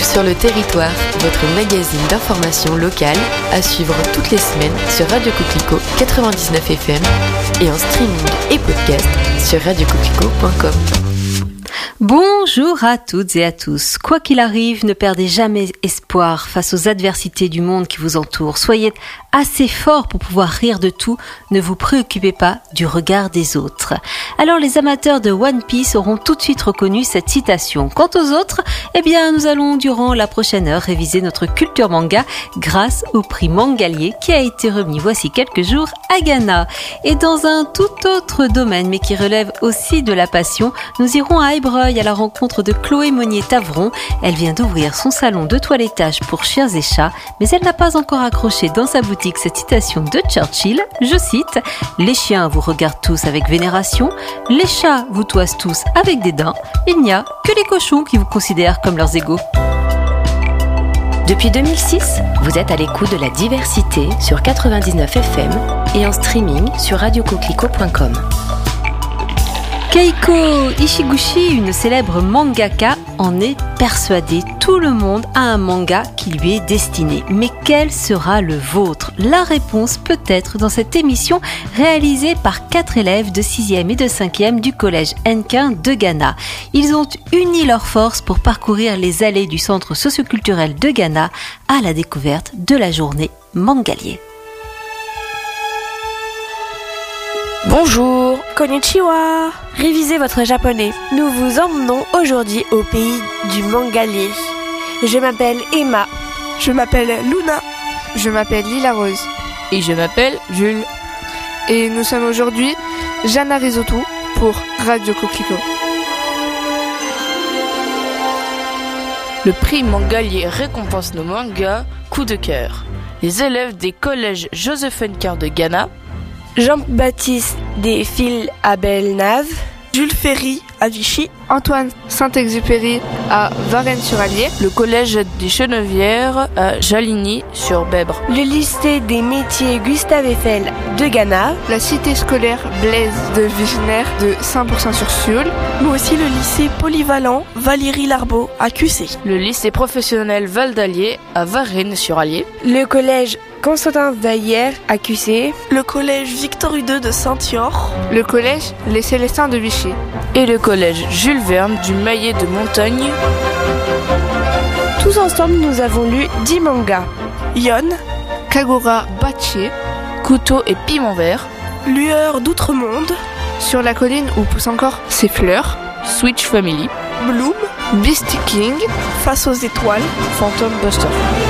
Sur le territoire, votre magazine d'information locale à suivre toutes les semaines sur Radio Coquelicot 99 FM et en streaming et podcast sur radiocoquelicot.com. Bonjour à toutes et à tous. Quoi qu'il arrive, ne perdez jamais espoir face aux adversités du monde qui vous entoure. Soyez assez fort pour pouvoir rire de tout. Ne vous préoccupez pas du regard des autres. Alors les amateurs de One Piece auront tout de suite reconnu cette citation. Quant aux autres, nous allons durant la prochaine heure réviser notre culture manga grâce au prix Mangalier qui a été remis voici quelques jours à Ghana. Et dans un tout autre domaine, mais qui relève aussi de la passion, nous irons à Ébreuil à la rencontre de Chloé Monnier-Tavron. Elle vient d'ouvrir son salon de toilettage pour chiens et chats, mais elle n'a pas encore accroché dans sa boutique cette citation de Churchill, je cite « Les chiens vous regardent tous avec vénération, les chats vous toisent tous avec dédain, il n'y a que les cochons qui vous considèrent comme leurs égaux ». Depuis 2006, vous êtes à l'écoute de la diversité sur 99 FM et en streaming sur radiocoquelicot.com. Keiko Ishiguchi, une célèbre mangaka, en est persuadée. Tout le monde a un manga qui lui est destiné. Mais quel sera le vôtre ? La réponse peut être dans cette émission réalisée par 4 élèves de 6e et de 5e du collège Henkin de Ghana. Ils ont uni leurs forces pour parcourir les allées du centre socioculturel de Ghana à la découverte de la journée Mangalier. Bonjour, konnichiwa. Révisez votre japonais. Nous vous emmenons aujourd'hui au pays du Mangalier. Je m'appelle Emma. Je m'appelle Luna. Je m'appelle Lila Rose. Et je m'appelle Jules. Et nous sommes aujourd'hui Jana Risotto pour Radio Coquelicot. Le prix Mangalier récompense nos mangas coup de cœur. Les élèves des collèges Joseph Henker de Ghana, Jean-Baptiste Desfils à Bellenave, Jules Ferry à Vichy, Antoine Saint-Exupéry à Varennes-sur-Allier, le collège des Chenevières à Jaligny-sur-Bèbre, le lycée des métiers Gustave Eiffel de Ghana, la cité scolaire Blaise de Vigenère de Saint-Pourçain-sur-Sioule, mais aussi le lycée polyvalent Valérie Larbeau à QC, le lycée professionnel Val d'Allier à Varennes-sur-Allier, le collège Constantin Vaillère à QC, le collège Victor Hugo de Saint-Yor, le collège Les Célestins de Vichy et le collège Jules Verne du Maillet de Montagne. Tous ensemble, nous avons lu 10 mangas. Yon, Kagura Bachi, Couteau et Piment Vert, Lueur d'Outre-Monde, Sur la colline où poussent encore ses fleurs, Switch Family, Bloom, Beast King, Face aux étoiles, Phantom Buster.